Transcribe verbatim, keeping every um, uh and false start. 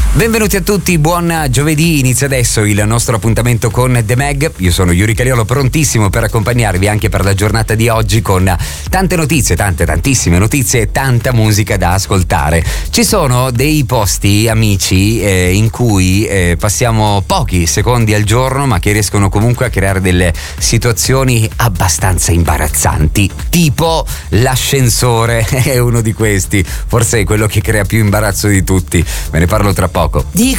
Benvenuti a tutti, buon giovedì, inizia adesso il nostro appuntamento con The Mag. Io sono Yuri Caliolo, prontissimo per accompagnarvi anche per la giornata di oggi con tante notizie, tante tantissime notizie e tanta musica da ascoltare. Ci sono dei posti, amici, eh, in cui eh, passiamo pochi secondi al giorno ma che riescono comunque a creare delle situazioni abbastanza imbarazzanti, tipo l'ascensore è uno di questi, forse è quello che crea più imbarazzo di tutti, ve ne parlo tra poco. Dico